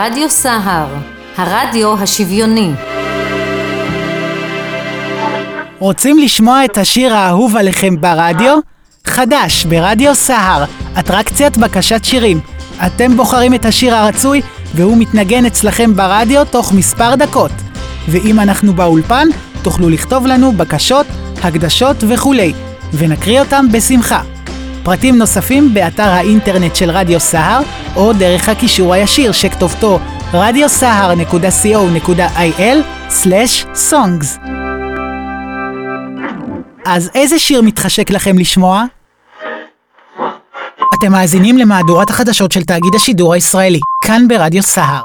רדיו סהר, הרדיו השוויוני. רוצים לשמוע את השיר האהוב עליכם ברדיו? חדש ברדיו סהר, אטרקציית בקשת שירים. אתם בוחרים את השיר הרצוי והוא מתנגן אצלכם ברדיו תוך מספר דקות. ואם אנחנו באולפן, תוכלו לכתוב לנו בקשות, הקדשות וכולי, ונקריא אותם בשמחה. פרטים נוספים באתר האינטרנט של רדיו סהר, או דרך הקישור הישיר שכתובתו radiosahar.co.il/songs. אז איזה שיר מתחשק לכם לשמוע? אתם מאזינים למהדורת החדשות של תאגיד השידור הישראלי, כאן ברדיו סהר.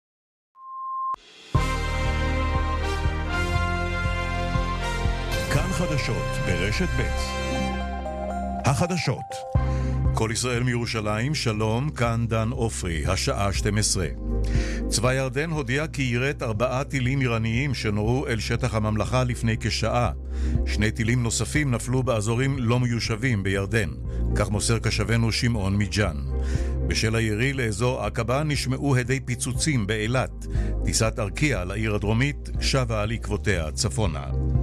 כאן חדשות ברשת ב'. החדשות. כל ישראל מירושלים, שלום, כאן דן אופרי, השעה 12. צבא ירדן הודיע כי יירט 4 טילים איראניים שנורו אל שטח הממלכה לפני כשעה. 2 טילים נוספים נפלו באזורים לא מיושבים בירדן, כך מוסר קשבנו שמעון מג'אן. בשל הירי לאזור עקבה נשמעו הדי פיצוצים באילת. טיסת ארקיע לעיר הדרומית שבה על עקבותיה צפונה.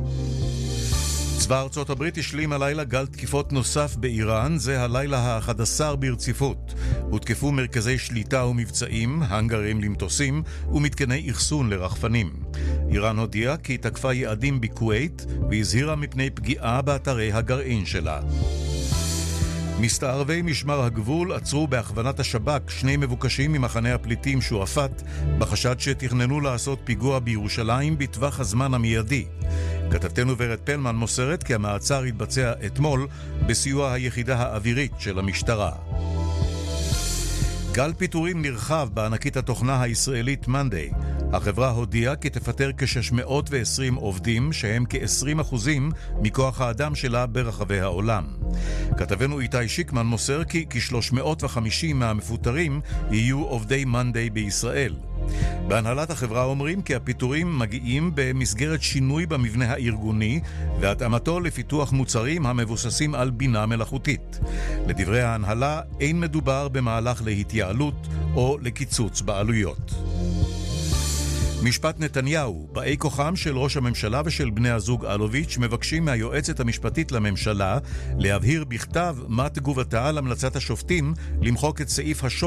צבא ארצות הברית השלים הלילה גל תקיפות נוסף באיראן, זה הלילה ה-11 ברציפות. הותקפו מרכזי שליטה ומבצעים, הנגרים למטוסים ומתקני אחסון לרחפנים. איראן הודיעה כי תקפה יעדים בכווית והזהירה מפני פגיעה באתרי הגרעין שלה. מסתערבי משמר הגבול עצרו בהכוונת השב"כ 2 מבוקשים ממחנה הפליטים שועפאט בחשד שתכננו לעשות פיגוע בירושלים בטווח הזמן המיידי. כתבתנו ורד פלמן מוסרת כי המעצר התבצע אתמול בסיוע היחידה האווירית של המשטרה. גל פיטורים נרחב בענקית התוכנה הישראלית Monday. החברה הודיעה כי תפטר כ-620 עובדים שהם כ-20% מכוח האדם שלה ברחבי העולם. כתבנו איתי שיקמן מוסר כי כ-350 מהמפוטרים יהיו עובדי Monday בישראל. בהנהלת החברה אומרים כי הפיטורים מגיעים במסגרת שינוי במבנה הארגוני והתאמתו לפיתוח מוצרים המבוססים על בינה מלאכותית. לדברי ההנהלה אין מדובר במהלך להתייעלות או לקיצוץ בעלויות. משפט נתניהו, באי כוחם של ראש הממשלה ושל בני הזוג אלוביץ' מבקשים מהיועצת המשפטית לממשלה להבהיר בכתב מה תגובתה על המלצת השופטים למחוק את סעיף השוחד